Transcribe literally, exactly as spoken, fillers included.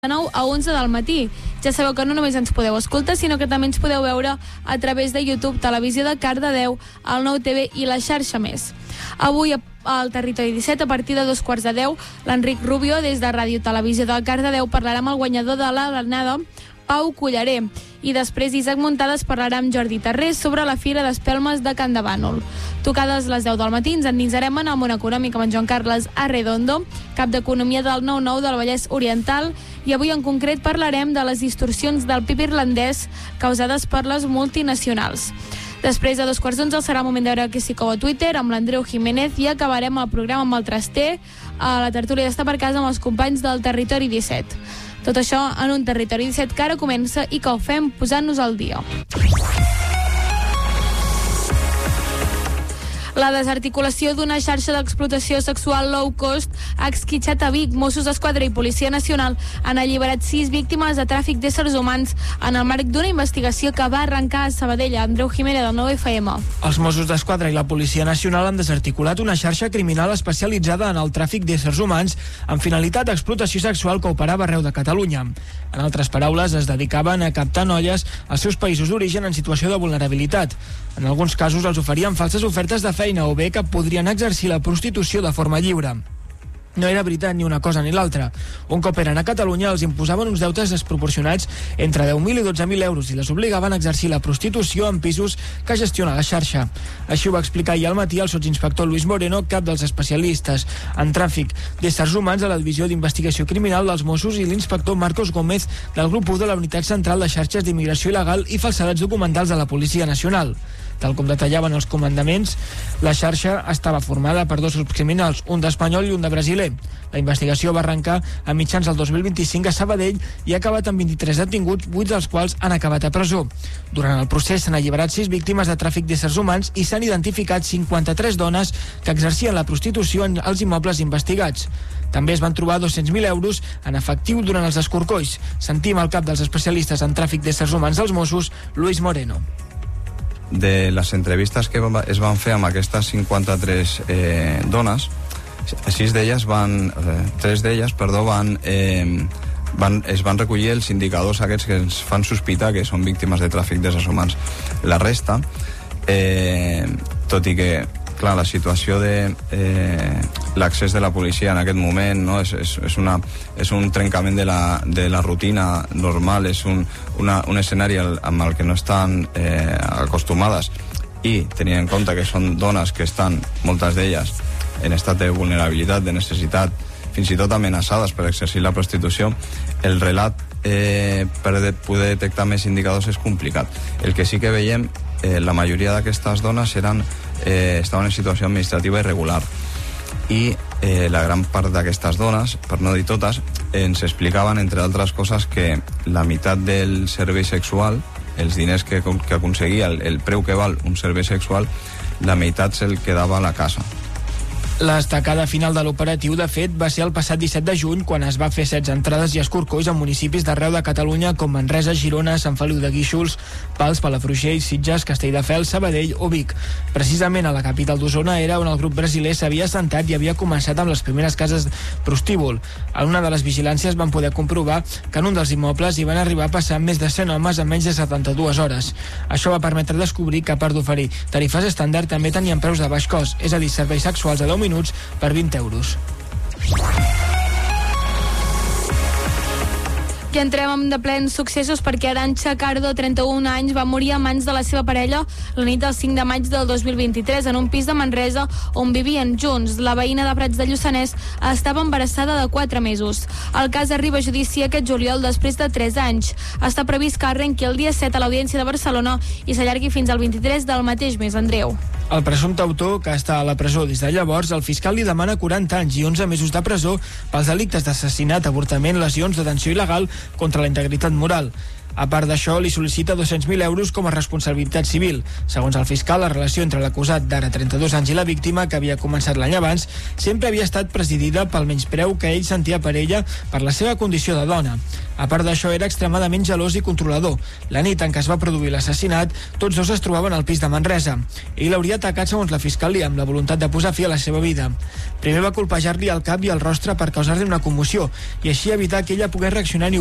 de nou a onze del matí. Ja sabeu que no només ens podeu escoltar, sinó que també ens podeu veure a través de YouTube, Televisió de Cardedeu, el Nou T V i la xarxa Més. Avui al Territori disset, a partir de dos quarts de deu, l'Enric Rubio, des de Ràdio Televisió de Cardedeu, parlarà amb el guanyador de l'Alenada, Pau Culleré. I després Isaac Muntades parlarà amb Jordi Tarrés sobre la Fira d'Espelmes de Can de Bànol. Tocades les deu del matí, ens endinsarem en el món econòmic amb en Joan Carles Arredondo, cap d'Economia del nou nou del Vallès Oriental, i avui en concret parlarem de les distorsions del P I B irlandès causades per les multinacionals. Després, a dos quarts d'onze, serà el moment de veure què s'hi cou a Twitter amb l'Andreu Jiménez i acabarem el programa amb el Traster a la tertúlia d'Estar per Casa amb els companys del Territori disset. Tot això en un Territori disset que ara comença i que ho fem posant-nos al dia. La desarticulació d'una xarxa d'explotació sexual low cost ha esquitxat a Vic. Mossos d'Esquadra i Policia Nacional han alliberat sis víctimes de tràfic d'éssers humans en el marc d'una investigació que va arrencar a Sabadell. Andreu Jiménez, del nou F M. Els Mossos d'Esquadra i la Policia Nacional han desarticulat una xarxa criminal especialitzada en el tràfic d'éssers humans amb finalitat d'explotació sexual que operava arreu de Catalunya. En altres paraules, es dedicaven a captar noies als seus països d'origen en situació de vulnerabilitat. En alguns casos els oferien falses ofertes de feina o bé que podrien exercir la prostitució de forma lliure. No era veritat ni una cosa ni l'altra. Un cop eren a Catalunya els imposaven uns deutes desproporcionats entre deu mil i dotze mil euros i les obligaven a exercir la prostitució en pisos que gestiona la xarxa. Així ho va explicar ahir al matí el sotsinspector Luis Moreno, cap dels especialistes en tràfic d'éssers humans de la Divisió d'Investigació Criminal dels Mossos, i l'inspector Marcos Gómez del grup u de la Unitat Central de Xarxes d'Immigració Il·legal i Falsedats Documentals de la Policia Nacional. Tal com detallaven els comandaments, la xarxa estava formada per dos grups criminals, un d'espanyol i un de brasiler. La investigació va arrencar a mitjans del dos mil vint-i-cinc a Sabadell i ha acabat amb vint-i-tres detinguts, vuit dels quals han acabat a presó. Durant el procés s'han alliberat sis víctimes de tràfic d'éssers humans i s'han identificat cinquanta-tres dones que exercien la prostitució en els immobles investigats. També es van trobar dos-cents mil euros en efectiu durant els escorcolls. Sentim el cap dels especialistes en tràfic d'éssers humans dels Mossos, Luis Moreno. De les entrevistes que es van fer amb aquestes cinquanta-tres eh, dones, sis d'elles van, eh, tres d'elles, perdó, van, eh, van, es van recollir els indicadors aquests que ens fan sospitar que són víctimes de tràfic d'éssers humans. La resta, eh, tot i que clar, la situació de eh, l'accés de la policia en aquest moment, no? és, és, és, una, és un trencament de la, de la rutina normal, és un, una, un escenari amb el que no estan eh, acostumades, i tenint en compte que són dones que estan, moltes d'elles, en estat de vulnerabilitat, de necessitat, fins i tot amenaçades per exercir la prostitució, el relat eh, per de poder detectar més indicadors és complicat. El que sí que veiem, eh, la majoria d'aquestes dones eren Eh, estaven en situació administrativa irregular i eh, la gran part d'aquestes dones, per no dir totes, eh, ens explicaven, entre altres coses, que la meitat del servei sexual, els diners que, que aconseguia, el, el preu que val un servei sexual, la meitat se'l quedava a la casa. L'estacada final de l'operatiu, de fet, va ser el passat disset de juny, quan es va fer setze entrades i escorcolls en municipis d'arreu de Catalunya com Manresa, Girona, Sant Feliu de Guíxols, Pals, Palafrugell, Sitges, Castelldefels, Sabadell o Vic. Precisament a la capital d'Osona era on el grup brasiler s'havia assentat i havia començat amb les primeres cases prostíbul. En una de les vigilàncies van poder comprovar que en un dels immobles hi van arribar a passar més de cent homes en menys de setanta-dues hores. Això va permetre descobrir que, a part d'oferir tarifes estàndard, també tenien preus de baix cost, és a dir, serveis sexuals a deu minuts per vint euros. I entrem amb de plens successos perquè Arantxa Cardo, trenta-un anys, va morir a mans de la seva parella la nit del cinc de maig del dos mil vint-i-tres en un pis de Manresa on vivien junts. La veïna de Prats de Lluçanès estava embarassada de quatre mesos. El cas arriba a judici aquest juliol després de tres anys. Està previst que arrenqui el dia set a l'Audiència de Barcelona i s'allargui fins al vint-i-tres del mateix mes. Andreu. El presumpte autor, que està a la presó des de llavors, el fiscal li demana quaranta anys i onze mesos de presó pels delictes d'assassinat, avortament, lesions, detenció il·legal contra la integritat moral. A part d'això, li sol·licita dos-cents mil euros com a responsabilitat civil. Segons el fiscal, la relació entre l'acusat d'ara trenta-dos anys i la víctima, que havia començat l'any abans, sempre havia estat presidida pel menyspreu que ell sentia per ella per la seva condició de dona. A part d'això, era extremadament gelós i controlador. La nit en què es va produir l'assassinat, tots dos es trobaven al pis de Manresa. Ell l'hauria atacat, segons la fiscalia, amb la voluntat de posar fi a la seva vida. Primer va colpejar-li el cap i el rostre per causar-li una commoció i així evitar que ella pogués reaccionar ni